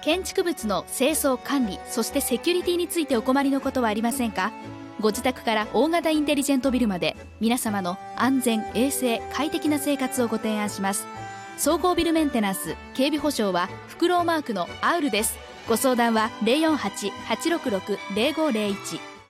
建築物の清掃管理、そしてセキュリティについてお困りのことはありませんか？ご自宅から大型インテリジェントビルまで、皆様の安全衛生快適な生活をご提案します。総合ビルメンテナンス警備保証はフクロウマークのアウルです。ご相談は 048-866-0501